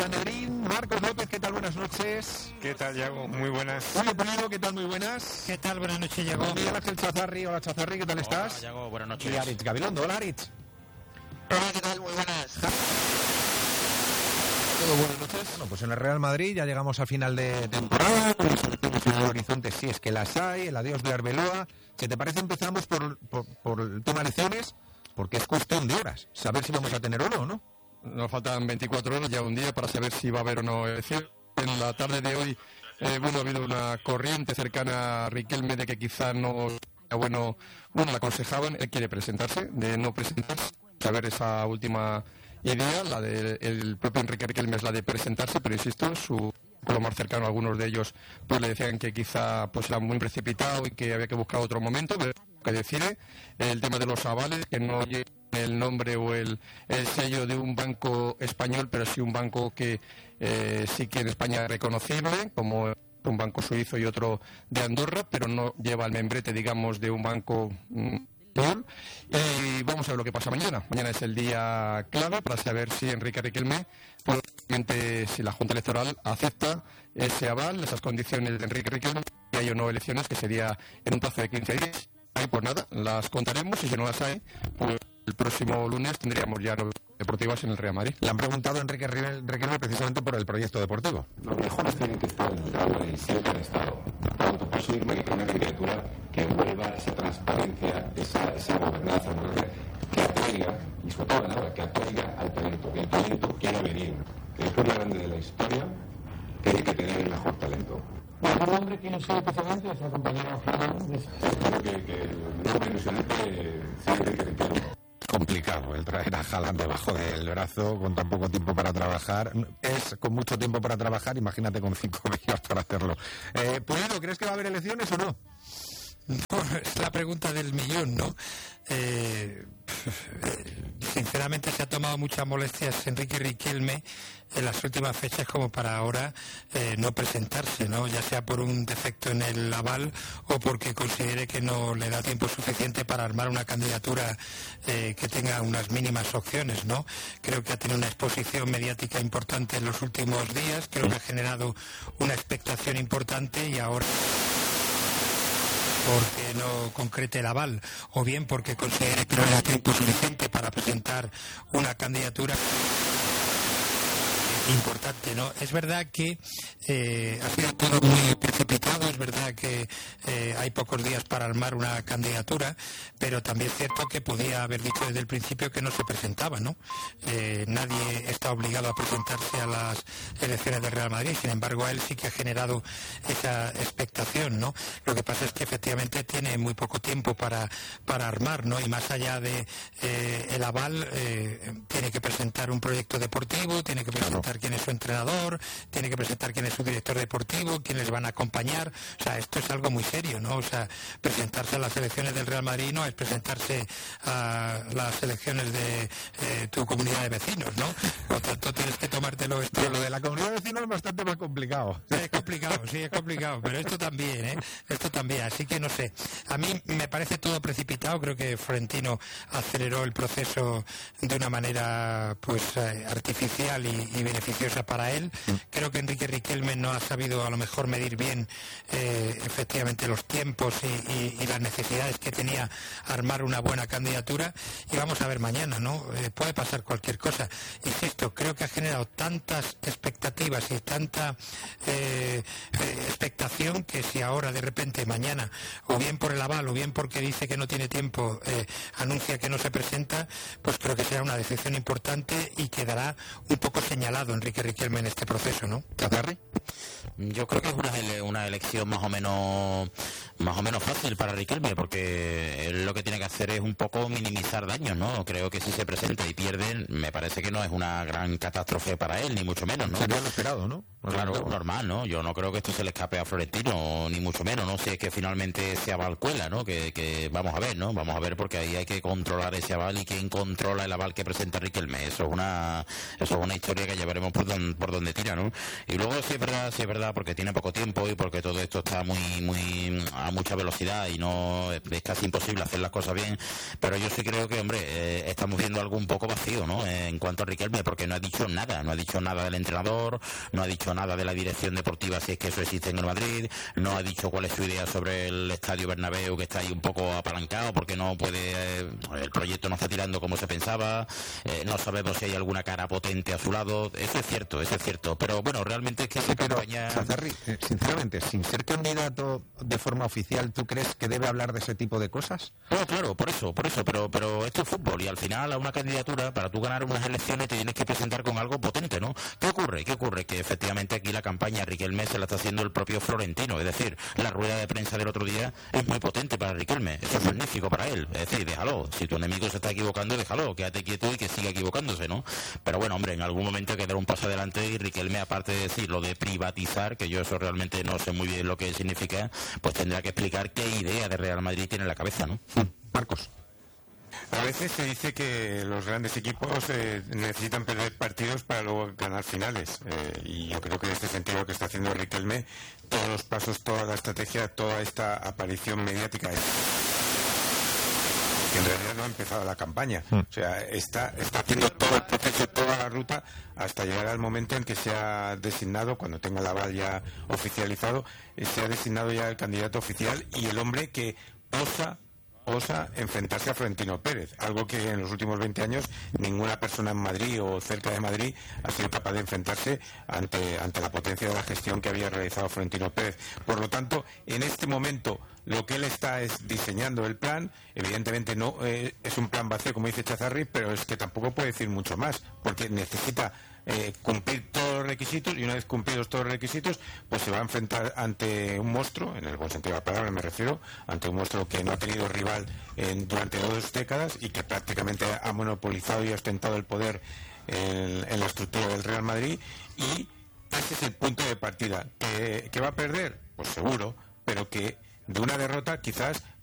Sanedrín, Marcos López, ¿qué tal? Buenas noches. ¿Qué tal, Iago? Muy buenas. Julio Pulido, ¿qué tal? Muy buenas. ¿Qué tal? Buenas noches, Iago. Miguel Ángel Chazarri, hola Chazarri, ¿qué tal estás? Hola, Iago, buenas noches. Y Aritz Gabilondo, hola Aritz. Hola, ¿qué tal? Muy buenas. Todo buenas noches. Bueno, pues en el Real Madrid ya llegamos al final de temporada, con las elecciones en el horizonte, si es que las hay, el adiós de Arbeloa. ¿Qué te parece? Empezamos por el tema de elecciones, porque es cuestión de horas, saber si vamos a tener oro o no. Nos faltan 24 horas, ya un día, para saber si va a haber o no elección. En la tarde de hoy, ha habido una corriente cercana a Riquelme de que quizá no sea bueno, le aconsejaban, él quiere presentarse, de no presentarse, saber esa última idea, la del propio Enrique Riquelme es la de presentarse, pero insisto, lo más cercano, algunos de ellos pues le decían que quizá pues era muy precipitado y que había que buscar otro momento, pero que decide el tema de los avales, que no llegue el nombre o el sello de un banco español, pero sí un banco que sí que en España es reconocible, como un banco suizo y otro de Andorra, pero no lleva el membrete, digamos, de un banco y vamos a ver lo que pasa mañana. Mañana es el día clave para saber si Enrique Riquelme, pues, si la Junta Electoral acepta ese aval, esas condiciones de Enrique Riquelme, que hay o no elecciones, que sería en un plazo de 15 días. Ahí pues nada, las contaremos y si no las hay, pues el próximo lunes tendríamos ya deportivas en el Real Madrid. Le han preguntado a Enrique Riquelme precisamente por el proyecto deportivo. Los mejores tienen que estar en el Real Madrid, siempre han estado. Tanto posible que una criatura que vuelva esa transparencia, esa gobernanza, ¿no? que atraiga, y sobre todo ahora, que atraiga al talento, que el talento quiera venir. El club más grande de la historia tiene que tener el mejor talento. ¿Algún nombre que no sea especialmente nuestra compañera Fernández? Creo que el nombre ilusionante es Enrique Riquelme. Complicado el traer a Haaland debajo del brazo con tan poco tiempo para trabajar. Es con mucho tiempo para trabajar, imagínate con 5 días para hacerlo. Pulido, ¿crees que va a haber elecciones o no? No, es la pregunta del millón, ¿no? Sinceramente se ha tomado muchas molestias Enrique Riquelme en las últimas fechas como para ahora no presentarse, ¿no? Ya sea por un defecto en el aval o porque considere que no le da tiempo suficiente para armar una candidatura que tenga unas mínimas opciones, ¿no? Creo que ha tenido una exposición mediática importante en los últimos días, creo que ha generado una expectación importante y ahora porque no concrete el aval o bien porque considere que no le da tiempo suficiente para presentar una candidatura importante, ¿no? Es verdad que ha sido todo muy precipitado, es verdad que hay pocos días para armar una candidatura, pero también es cierto que podía haber dicho desde el principio que no se presentaba, ¿no? Nadie está obligado a presentarse a las elecciones del Real Madrid, sin embargo, él sí que ha generado esa expectación, ¿no? Lo que pasa es que efectivamente tiene muy poco tiempo para armar, ¿no? Y más allá de el aval, tiene que presentar un proyecto deportivo, tiene que presentar quién es su entrenador, tiene que presentar quién es su director deportivo, quiénes van a acompañar. O sea, esto es algo muy serio, ¿no? O sea, presentarse a las elecciones del Real Madrid no es presentarse a las elecciones de tu comunidad de vecinos, ¿no? Por tanto, tienes que tomártelo esto. Pero lo de la comunidad de vecinos es bastante más complicado. Es complicado, pero esto también, ¿eh? Esto también, así que no sé. A mí me parece todo precipitado, creo que Florentino aceleró el proceso de una manera, pues, artificial y beneficiosa para él. Creo que Enrique Riquelme no ha sabido a lo mejor medir bien efectivamente los tiempos y las necesidades que tenía armar una buena candidatura y vamos a ver mañana, ¿no? Puede pasar cualquier cosa. Insisto, creo que ha generado tantas expectativas y tanta expectación que si ahora de repente mañana, o bien por el aval o bien porque dice que no tiene tiempo, anuncia que no se presenta, pues creo que será una decepción importante y quedará un poco señalado Enrique Riquelme en este proceso, ¿no? ¿Cazarri? Yo creo que es una elección más o menos fácil para Riquelme, porque él lo que tiene que hacer es un poco minimizar daños, ¿no? Creo que si se presenta y pierde, me parece que no es una gran catástrofe para él, ni mucho menos, ¿no? Sería lo esperado, ¿no? Claro, normal, ¿no? Yo no creo que esto se le escape a Florentino, ni mucho menos, ¿no? Si es que finalmente ese aval cuela, ¿no? Que vamos a ver, ¿no? Vamos a ver, porque ahí hay que controlar ese aval y quién controla el aval que presenta Riquelme. Eso es una historia que llevaremos por donde tira, ¿no? Y luego sí es verdad verdad, porque tiene poco tiempo y porque todo esto está muy a mucha velocidad y no es casi imposible hacer las cosas bien, pero yo sí creo que, hombre, estamos viendo algo un poco vacío, ¿no? En cuanto a Riquelme, porque no ha dicho nada del entrenador, no ha dicho nada de la dirección deportiva, si es que eso existe en el Madrid, no ha dicho cuál es su idea sobre el Estadio Bernabéu, que está ahí un poco apalancado porque no puede, el proyecto no está tirando como se pensaba, no sabemos si hay alguna cara potente a su lado. Eso es cierto, pero bueno, realmente es que esa campaña... Chazarri, sinceramente, sin ser candidato de forma oficial, ¿tú crees que debe hablar de ese tipo de cosas? No, claro, por eso, pero esto es fútbol y al final a una candidatura, para tú ganar unas elecciones te tienes que presentar con algo potente, ¿no? ¿Qué ocurre? Que efectivamente aquí la campaña Riquelme se la está haciendo el propio Florentino, es decir, la rueda de prensa del otro día es muy potente para Riquelme, eso es magnífico para él, es decir, déjalo, si tu enemigo se está equivocando, déjalo, quédate quieto y que siga equivocándose, ¿no? Pero bueno, hombre, en algún momento hay que dar un paso adelante y Riquelme, aparte de decir lo de privatizar, que yo eso realmente no sé muy bien lo que significa, pues tendrá que explicar qué idea de Real Madrid tiene en la cabeza, ¿no? Marcos. A veces se dice que los grandes equipos necesitan perder partidos para luego ganar finales, y yo creo que en este sentido lo que está haciendo Riquelme, todos los pasos, toda la estrategia, toda esta aparición mediática que en realidad no ha empezado la campaña, o sea, está haciendo todo el proceso, toda la ruta hasta llegar al momento en que se ha designado, cuando tenga el aval ya oficializado, se ha designado ya el candidato oficial y el hombre que osa enfrentarse a Florentino Pérez, algo que en los últimos 20 años ninguna persona en Madrid o cerca de Madrid ha sido capaz de enfrentarse ante la potencia de la gestión que había realizado Florentino Pérez. Por lo tanto, en este momento lo que él está es diseñando el plan, evidentemente no es un plan vacío como dice Chazarri, pero es que tampoco puede decir mucho más, porque necesita cumplir todos los requisitos y una vez cumplidos todos los requisitos pues se va a enfrentar ante un monstruo, en el buen sentido de la palabra me refiero, ante un monstruo que no ha tenido rival durante 2 décadas y que prácticamente ha monopolizado y ostentado el poder en la estructura del Real Madrid, y ese es el punto de partida. ¿Que va a perder? Pues seguro, pero que de una derrota quizás